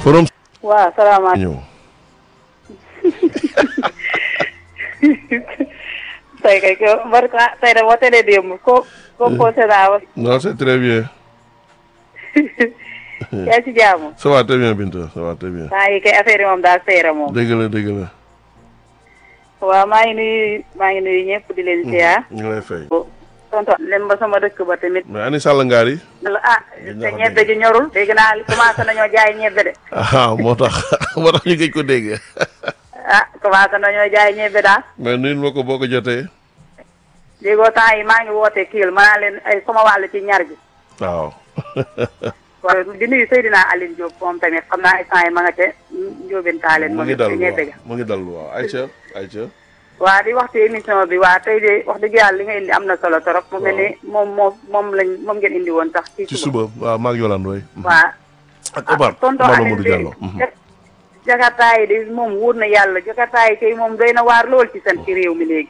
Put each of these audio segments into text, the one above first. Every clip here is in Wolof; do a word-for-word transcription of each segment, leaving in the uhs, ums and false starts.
forum. waaw salaamaaleykum. ñëw. tey kay ko barka tey de boo tëddee démb ko ko posé naa wa. non c'est très bien. yaa ci jaamu. ça va très bien Binta ça va très bien. temps yi kay affaire yi moom daal seere moom. dëgg la dëgg la. waaw maa ngi nuyu maa ngi nuyu ñëpp di leen ziar. ñu ngi lay fay. tonton lem ba sama dëkk ba tamit. mais ani Sall ngaar yi. ah te ñebbe ji ñorul. dégg naa commencé nañoo jaay ñebbe de. ah moo tax moo tax ñu gëj ko dégg. ah commencé nañoo jaay ñebbe daal. mais nuyu ma ko boo ko jotee. déggoo temps yi maa ngi woote kiil ma naa leen ay sama wàll ci ñaar gi. waaw. waaw di nuyu Seydina Aline Diop moom tamit xam naa instant yi ma nga ca Ndiobène Tallene. mu ngi dal ñebbe waaw ga mu ngi dal waaw Aïcha Aïcha. waa di wax ci émission bi waa tey de wax dëgg yàlla li nga indi am na solo trop. mu mel ni moom moom moom lañ moom ngeen indi woon sax. ci suba waaw maa ngi Yolande waay. waa ak Omar tonton Omar Alioune Mamadou Diallo. de jakartaa yi de moom wóor na yàlla jakartaa yi kay moom doy na waar lool ci seen ci réew mi léegi.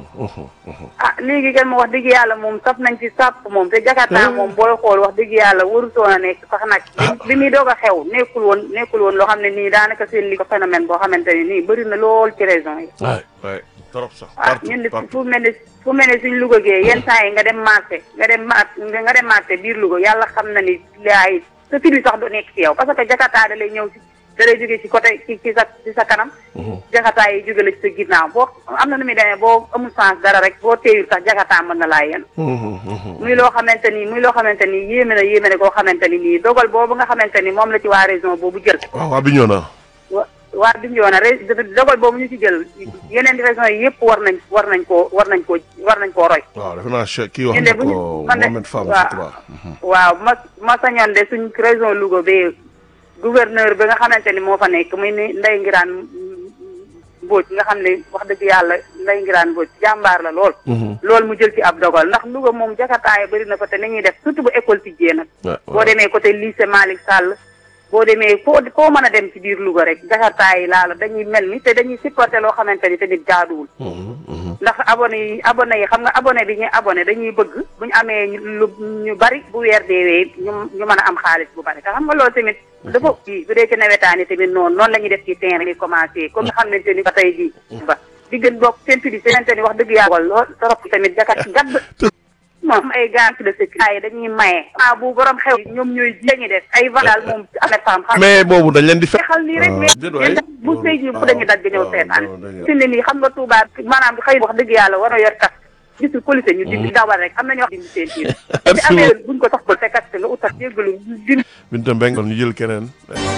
ah léegi kenn ma wax dëgg yàlla moom saf nañ ci sàpp moom te jakartaa moom booy xool wax dëgg yàlla warutoon a nekk sax nag. bi muy doog a xew nekkul woon nekkul woon loo xam ne nii daanaka seen li ko phénomène boo xamante ne nii bëri na lool ci région yi. waay waay trop sax. ah ñun de fu mel ne fu mel ne suñ Louga gee yenn saa yi nga dem marché nga dem ma nga dem marché biir Louga yàlla xam na ni laay sa fir bi sax du nekk ci yow parce que jakartaa da lay ñëw si da lay jógee ci côté ci ci sa ci sa kanam. jakartaa yi jóge la ci sa ginnaaw boo am na nu muy demee boo amul sens dara rek boo teeyul sax jakartaa mën na laa yenn. muy loo xamante ni muy loo xamante ni yéeme na yéeme na koo xamante ni nii dogal boobu nga xamante ni moom la ci waa région boobu jël. waaw waa Bignona. wa waa Bignona ré dogal boobu ñu ci jël yeneen régions yi yëpp war nañ war nañ koo war nañ koo war nañ koo roy. waaw defe naa Cheikh kii wax na ko Mohamed Fam waaw waaw ma ma sañoon de suñ région Louga bee gouverneur bi nga xamante ni moo fa nekk muy ni Ndeye Ngiraan Mbodj nga xam ne wax dëgg yàlla Ndeye Ngiraan Mbodj jàmbaar la lool. loolu mu jël ci ab dogal ndax Louga moom jakartaa yi bëri na fa te ni ñuy def surtout bu école tijjee nag. boo demee côté lycée Malick Sall. boo demee foo foo mën a dem ci biir Louga rek jakartaa yi laa la dañuy mel ni te dañuy supporter loo xamante ni tamit jaaduwul. ndax abonné yi abonné yi xam nga abonné bi ñuy abonné dañuy bëgg bu ñu amee lu ñu bari bu weer deewee ñu ñu mën a am xaalis bu bari te xam nga loolu tamit. dafa kii bu dee ci nawetaan yi tamit noonu noonu la ñuy def ci terrain bi commencé comme nga xamante ni ba tey jii. ba di gën bokk seen public xamante ni wax dëgg yàlla lool trop tamit jakat gadd. moom ay garantie de sécurité yi dañuy maye. ah bu borom xew ñoom ñooy ji dañuy def ay valal moom am na femme xam mais boobu dañ leen di fe. xal nii rek mais bu sëy ji bu dañuy dagg ñëw seetaan fi ne nii xam nga Touba maanaam xëy wax dëgg yàlla war a yor tax gisul police ñu dindi dawal rek am na ñoo xam dindi seen biir te amee buñ ko tax ba te kat nga utat jéggalu dindi Binta Mbengue ñu jël keneen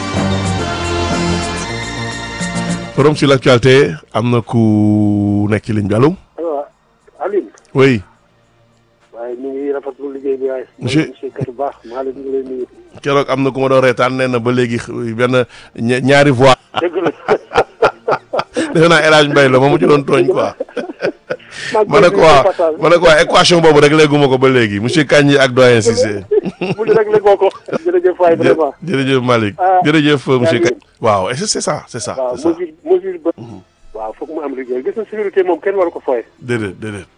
forum sur l'actualité am na ku nekk ci ligne bi allo Alioune oui waaye ñu ngi rafetlu liggéey bi waaye. monsieur monsieur Kër Baax maa leen ngi leen nuyu. keroog am na ku ma doon reetaan nee na ba léegi benn ñaari voix. dëgg la. defe naa El Hadj Mbaye la ma mujj doon tooñ quoi. ma ne ko waa ma ne ko waa équation boobu rek léegi ma ko ba léegi monsieur Kandji ak doyen Cissé. bu ñu réglé koo ko. jërëjëf waay vraiment. jërëjëf Malick. jërëjëf monsieur Kandji. waaw c'est ça c'est ça. waaw c'est ça mesure mesure ba. waaw foog mu am liggéey gis na sécurité moom kenn waru ko fooye. déedéet déedéet.